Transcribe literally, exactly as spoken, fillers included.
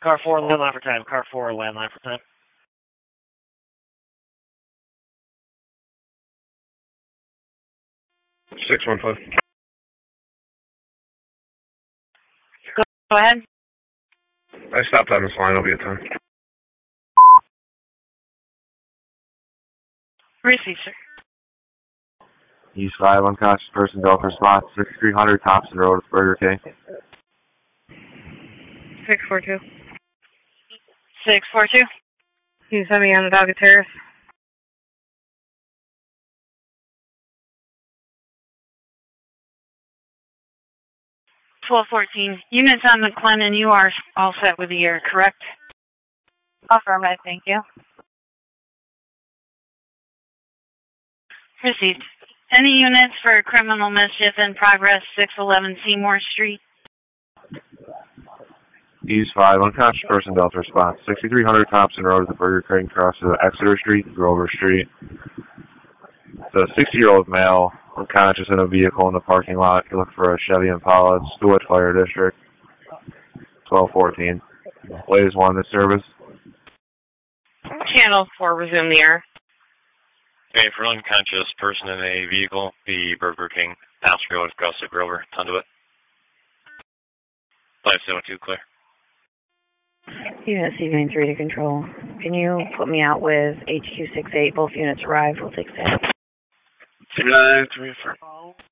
Car four, landline for time. Car four, landline for time. six one five. Go, go ahead. I stopped on this line. I'll be at ten. Receive, sir. East five, unconscious person, Delta spot, sixty-three hundred Thompson Road, Burger King. six four two. six four two. Can you send me on the Doggy Terrace? twelve fourteen. Units on McLennan, you are all set with the air, correct? Affirmative, thank you. Received. Any units for criminal mischief in progress, six eleven Seymour Street? East five, unconscious person, Delta response, sixty-three hundred Thompson Road at the Burger King, crosses Exeter Street, Grover Street. The sixty-year-old male, unconscious in a vehicle in the parking lot. You look for a Chevy Impala, Stewart Fire District, twelve fourteen. Blaze one, this service. Channel four, resume the air. Okay, for unconscious person in a vehicle, the Burger King, House Road, across the Grover, Conduit. five seven two, clear. Unit C V three to control. Can you put me out with H Q six eight? Both units arrived. We'll take that. nine three four.